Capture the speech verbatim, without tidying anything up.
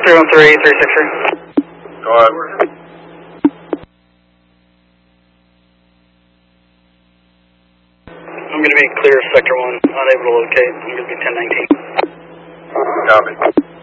three one three, three six three. Go ahead. I'm going to be clear of sector one, unable to locate. I'm going to be ten nineteen. Copy.